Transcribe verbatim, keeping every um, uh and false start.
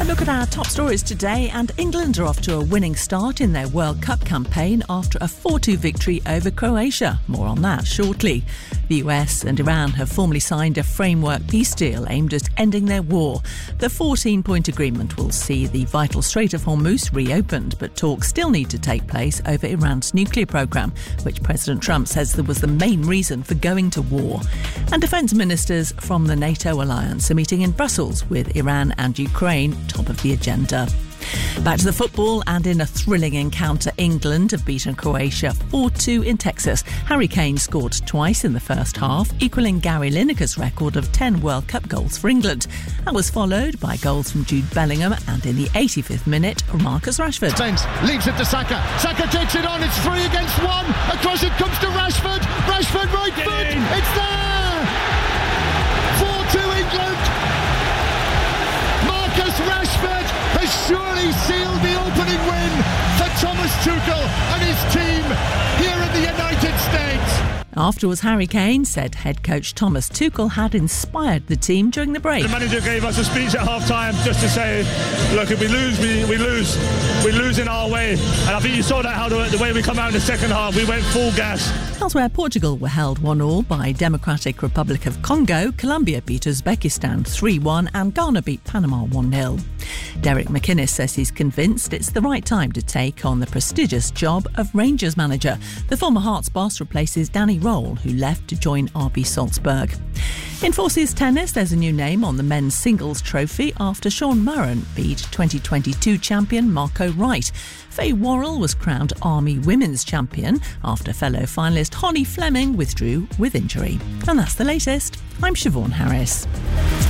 Look at our top stories today, and England are off to a winning start in their World Cup campaign after a four two victory over Croatia. More on that shortly. The U S and Iran have formally signed a framework peace deal aimed at ending their war. The fourteen-point agreement will see the vital Strait of Hormuz reopened, but talks still need to take place over Iran's nuclear programme, which President Trump says that was the main reason for going to war. And defence ministers from the NATO alliance are meeting in Brussels with Iran and Ukraine top of the agenda. Back to the football, and in a thrilling encounter, England have beaten Croatia four two in Texas. Harry Kane scored twice in the first half, equalling Gary Lineker's record of ten World Cup goals for England. That was followed by goals from Jude Bellingham and, in the eighty-fifth minute, Marcus Rashford. Spence leaves it to Saka. Saka takes it on. It's three against one. Across it comes to Rashford. Rashford right Get foot. in. It's there. four two England. Marcus Rashford has surely sealed the opening win for Thomas Tuchel and his team here in the United States. Afterwards, Harry Kane said head coach Thomas Tuchel had inspired the team during the break. The manager gave us a speech at half-time just to say, look, if we lose, we, we lose. We lose in our way. And I think you saw that, how the, the way we come out in the second half, we went full gas. Elsewhere, Portugal were held one all by Democratic Republic of Congo, Colombia beat Uzbekistan three one and Ghana beat Panama one nil. Derek McInnes says he's convinced it's the right time to take on the prestigious job of Rangers manager. The former Hearts boss replaces Danny Roll, who left to join R B Salzburg. In Forces tennis, there's a new name on the men's singles trophy after Sean Murren beat twenty twenty-two champion Marco Wright. Faye Worrell was crowned Army Women's Champion after fellow finalist Holly Fleming withdrew with injury. And that's the latest. I'm Siobhan Harris.